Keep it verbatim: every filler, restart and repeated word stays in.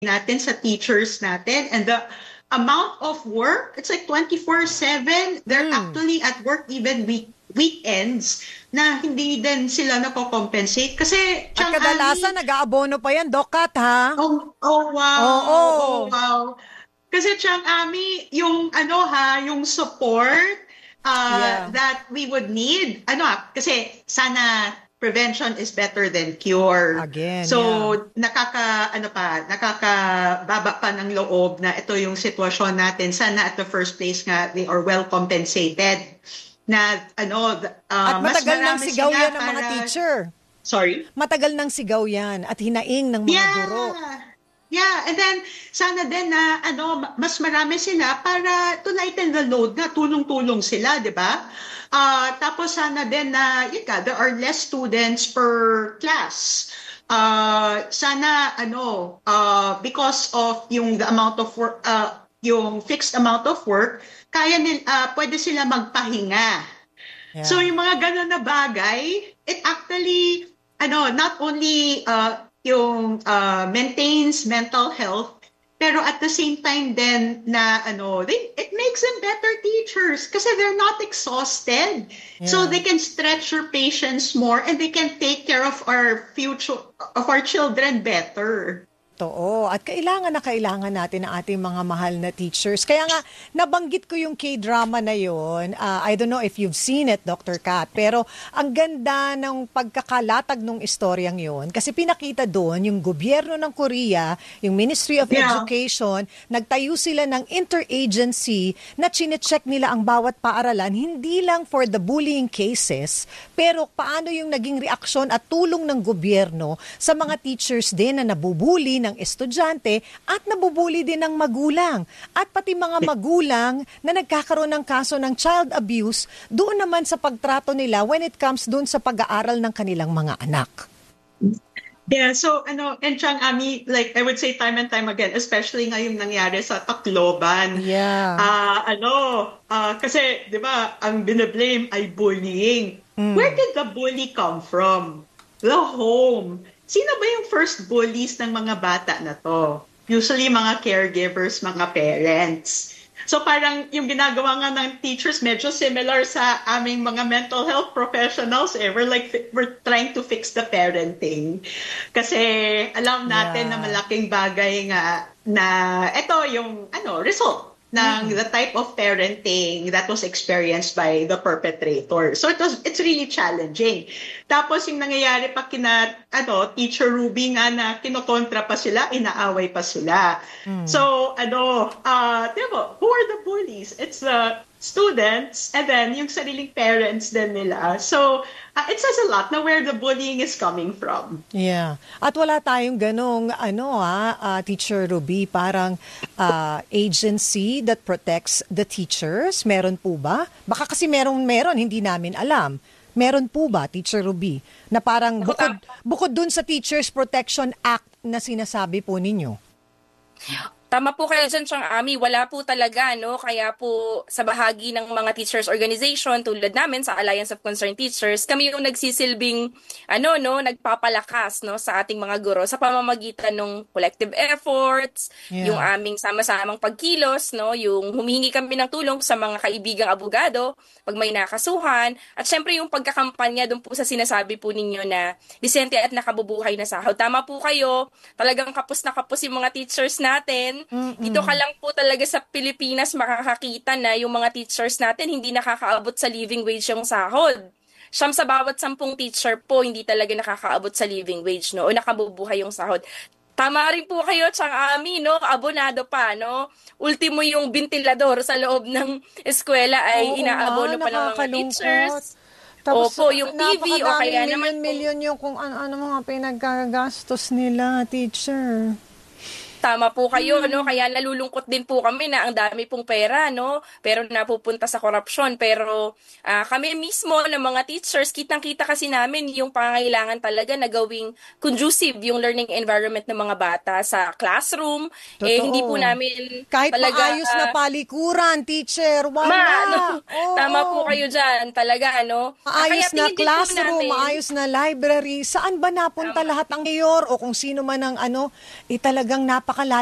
natin sa teachers natin, and the amount of work, it's like twenty-four seven. They're Mm. actually at work even week weekends na hindi din sila nako-compensate kasi At Chang kadalasan, Ami, nag-aabono pa yan, Doc Kat, ha? oh, oh wow, Oo. oh wow. Kasi Chang Ami, yung ano ha, yung support uh, Yeah. that we would need, ano ah, kasi sana prevention is better than cure. Again, so, yeah. nakaka, ano pa, nakakababa pa ng loob na ito yung sitwasyon natin. Sana at the first place nga, they are well compensated. Na, ano, uh, At mas matagal nang marami sigaw sila yan ng mga para- teacher. Sorry? Matagal nang sigaw yan at hinaing ng mga Yeah. guro. Yeah, and then sana din na ano mas marami sila para to lighten the load na tulong-tulong sila, 'di ba? Ah, tapos sana din na ika, there are less students per class. Uh, sana ano uh, because of yung the amount of work uh, yung fixed amount of work, kaya nil, uh, pwede sila magpahinga. Yeah. So yung mga ganun na bagay, it actually ano not only uh, yung uh, maintains mental health, pero at the same time then na ano, they, it makes them better teachers kasi they're not exhausted. So Yeah. they can stretch your patience more and they can take care of our future, of our children better. Totoo. At kailangan na kailangan natin ang ating mga mahal na teachers. Kaya nga, nabanggit ko yung K-drama na yun. Uh, I don't know if you've seen it, Doctor Kat. Pero ang ganda ng pagkakalatag ng istoryang yun. Kasi pinakita doon yung gobyerno ng Korea, yung Ministry of Yeah. Education, nagtayo sila ng interagency na chinecheck nila ang bawat paaralan, hindi lang for the bullying cases, pero paano yung naging reaksyon at tulong ng gobyerno sa mga teachers din na nabubuli ng estudyante at nabubuli din ng magulang. At pati mga magulang na nagkakaroon ng kaso ng child abuse doon naman sa pagtrato nila when it comes doon sa pag-aaral ng kanilang mga anak. Yeah, so ano, and Chang Ami, like I would say time and time again, especially ngayong nangyari sa Tacloban. Yeah. Ah, ano, ah, kasi 'di ba, ang binablame ay bullying. Where did the bully come from? The home. Sino ba yung first bullies ng mga bata na to? Usually mga caregivers, mga parents. So parang yung ginagawa nga ng teachers medyo similar sa aming mga mental health professionals. Eh. We're like, we're trying to fix the parenting. Kasi alam natin Yeah. na malaking bagay nga na ito yung ano result ng the type of parenting that was experienced by the perpetrator. So it was, it's really challenging. Tapos yung nangyayari pa kina ano, Teacher Ruby nga na kinokontra pa sila, inaaway pa sila. So ano, uh, diba, who are the bullies? It's the students and then yung sariling parents din nila. So uh, it says a lot na where the bullying is coming from. Yeah. At wala tayong ganong ano ah, ah, Teacher Ruby, parang ah, agency that protects the teachers. Meron po ba? Baka kasi meron meron hindi namin alam. Meron po ba, Teacher Ruby, na parang bukod bukod dun sa Teachers Protection Act na sinasabi po ninyo? Tama po kayo dyan, Chang Ami. Wala po talaga, no? Kaya po sa bahagi ng mga teachers organization tulad namin sa Alliance of Concerned Teachers, kami yung nagsisilbing, ano, no, nagpapalakas, no, sa ating mga guro sa pamamagitan ng collective efforts, Yeah. yung aming sama-samang pagkilos, no, yung humihingi kami ng tulong sa mga kaibigang abogado pag may nakasuhan, at syempre yung pagkakampanya doon po sa sinasabi po ninyo na disente at nakabubuhay na sahod. Tama po kayo, talagang kapos na kapos yung mga teachers natin. Mm-mm. Dito ka lang po talaga sa Pilipinas makakakita na yung mga teachers natin hindi nakakaabot sa living wage yung sahod. Siyam sa bawat sampung teacher po hindi talaga nakakaabot sa living wage, no, o nakabubuhay yung sahod. Tama rin po kayo, Chang Ami, no? Abonado pa, no? Ultimo yung ventilador sa loob ng eskwela ay Oo inaabono nga, pa ng mga nakakalungkot. teachers. Tapos, Opo, yung T V o kaya naman po- milyon-milyon yung kung ano-ano mga pinagkagastos nila, teacher. Tama po kayo, no? Kaya nalulungkot din po kami na ang dami pong pera, no? Pero napupunta sa korupsyon. Pero ah, kami mismo ng mga teachers, kitang-kita kasi namin yung pangangailangan talaga na gawing conducive yung learning environment ng mga bata sa classroom. Eh, Totoo. hindi po namin Kahit talaga, maayos na ah, palikuran, teacher, wala. Ma, ano, Oo. tama po kayo dyan. Talaga, ano? Ah, Maayos kaya na tingin din po classroom, natin- maayos na library. Saan ba napunta lahat ang mayor o kung sino man ang ano, eh talagang napaka napakalalim